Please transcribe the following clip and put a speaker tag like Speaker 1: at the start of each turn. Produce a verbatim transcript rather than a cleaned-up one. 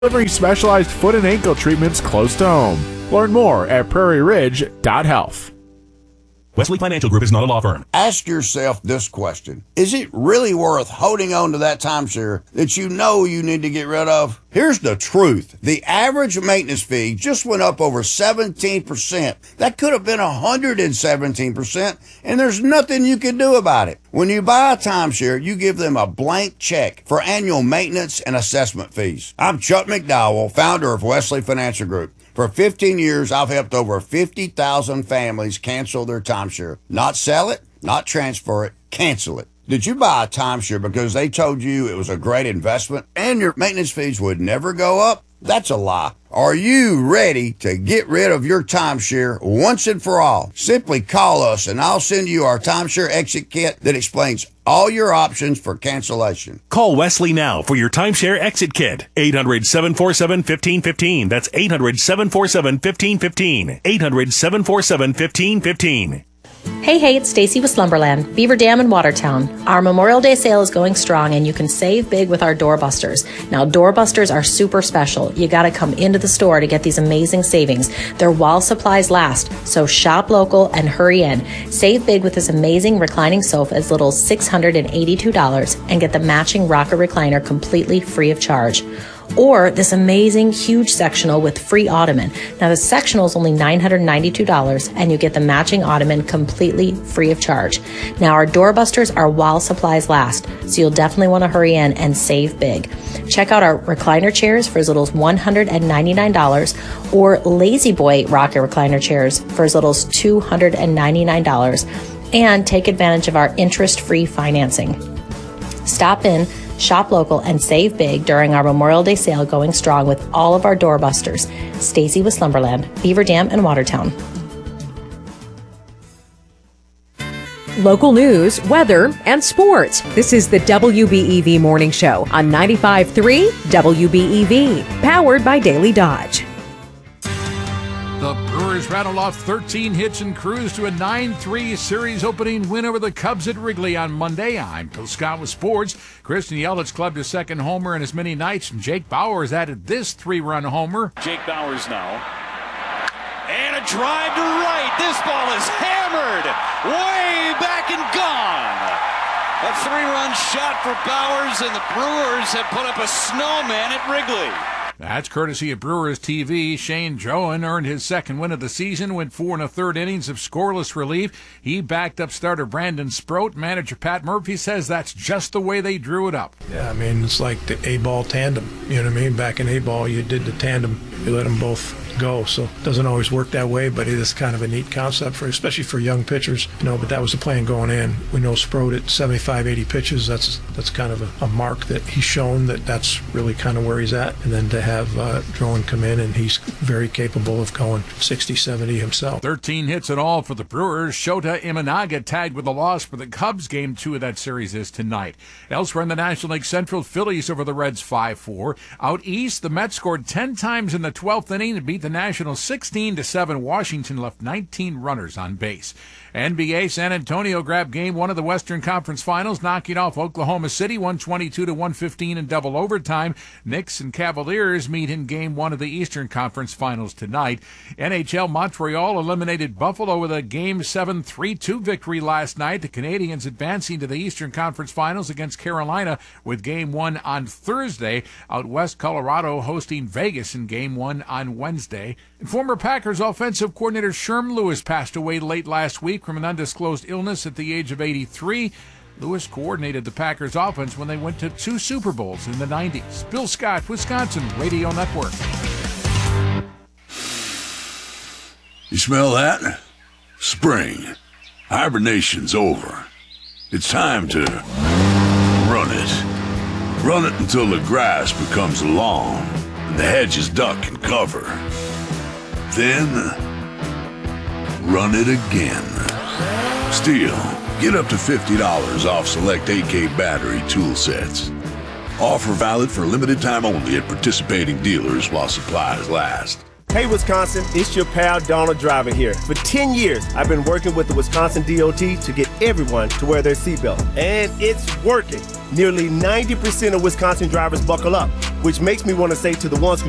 Speaker 1: delivering specialized foot and ankle treatments close to home. Learn more at prairie ridge dot health.
Speaker 2: Wesley Financial Group is not a law firm.
Speaker 3: Ask yourself this question. Is it really worth holding on to that timeshare that you know you need to get rid of? Here's the truth. The average maintenance fee just went up over seventeen percent. That could have been one hundred seventeen percent, and there's nothing you can do about it. When you buy a timeshare, you give them a blank check for annual maintenance and assessment fees. I'm Chuck McDowell, founder of Wesley Financial Group. For fifteen years, I've helped over fifty thousand families cancel their timeshare. Not sell it, not transfer it, cancel it. Did you buy a timeshare because they told you it was a great investment and your maintenance fees would never go up? That's a lie. Are you ready to get rid of your timeshare once and for all? Simply call us and I'll send you our timeshare exit kit that explains all your options for cancellation.
Speaker 2: Call Wesley now for your timeshare exit kit. eight hundred, seven four seven, one five one five. That's eight hundred, seven four seven, one five one five. eight hundred, seven four seven, one five one five.
Speaker 4: Hey, hey, it's Stacy with Slumberland, Beaver Dam in Watertown. Our Memorial Day sale is going strong and you can save big with our doorbusters. Now, doorbusters are super special. You got to come into the store to get these amazing savings. They're while supplies last, so shop local and hurry in. Save big with this amazing reclining sofa as little as six hundred eighty-two dollars and get the matching rocker recliner completely free of charge. Or this amazing huge sectional with free ottoman. Now the sectional is only nine hundred ninety-two dollars and you get the matching ottoman completely free of charge. Now our doorbusters are while supplies last, so you'll definitely want to hurry in and save big. Check out our recliner chairs for as little as one hundred ninety-nine dollars or Lazy Boy rocker recliner chairs for as little as two hundred ninety-nine dollars, and take advantage of our interest-free financing. Stop in, shop local, and save big during our Memorial Day sale going strong with all of our doorbusters. Stacy with Slumberland, Beaver Dam, and Watertown.
Speaker 5: Local news, weather, and sports. This is the W B E V Morning Show on ninety-five point three W B E V, powered by Daily Dodge.
Speaker 6: The Brewers rattled off thirteen hits and cruised to a nine three series opening win over the Cubs at Wrigley on Monday. I'm Bill Scott with sports. Christian Yelich clubbed his second homer in as many nights, and Jake Bauers added this three-run homer.
Speaker 7: Jake Bauers now. And a drive to right. This ball is hammered way back and gone. A three-run shot for Bauers, and the Brewers have put up a snowman at Wrigley.
Speaker 6: That's courtesy of Brewers T V. Shane Johan earned his second win of the season, went four and a third innings of scoreless relief. He backed up starter Brandon Sproat. Manager Pat Murphy says that's just the way they drew it up.
Speaker 8: Yeah, I mean, it's like the A-ball tandem. You know what I mean? Back in A-ball, you did the tandem. You let them both go. So it doesn't always work that way, but it is kind of a neat concept, for especially for young pitchers. You know, but that was the plan going in. We know Sproat at seventy-five, eighty pitches, that's that's kind of a, a mark that he's shown that that's really kind of where he's at. And then to have uh, Drowan come in, and he's very capable of going sixty, seventy himself.
Speaker 6: thirteen hits in all for the Brewers. Shota Imanaga tagged with a loss for the Cubs. Game two of that series is tonight. Elsewhere in the National League Central, Phillies over the Reds five four. Out east, the Mets scored ten times in the twelfth inning to beat the Nationals sixteen to seven. Washington left nineteen runners on base. N B A, San Antonio grabbed game one of the Western Conference Finals, knocking off Oklahoma City one twenty-two to one fifteen in double overtime. Knicks and Cavaliers meet in game one of the Eastern Conference Finals tonight. N H L, Montreal eliminated Buffalo with a game seven three two victory last night. The Canadiens advancing to the Eastern Conference Finals against Carolina with game one on Thursday. Out west, Colorado hosting Vegas in game one on Wednesday. And former Packers offensive coordinator Sherm Lewis passed away late last week from an undisclosed illness at the age of eighty-three. Lewis coordinated the Packers offense when they went to two Super Bowls in the nineties. Bill Scott, Wisconsin Radio Network.
Speaker 9: You smell that? Spring. Hibernation's over. It's time to run it. Run it until the grass becomes long and the hedges duck and cover. Then, run it again. Steel, get up to fifty dollars off select A K battery tool sets. Offer valid for limited time only at participating dealers while supplies last.
Speaker 10: Hey, Wisconsin, it's your pal Donald Driver here. For ten years, I've been working with the Wisconsin D O T to get everyone to wear their seatbelt. And it's working. Nearly ninety percent of Wisconsin drivers buckle up, which makes me want to say to the ones who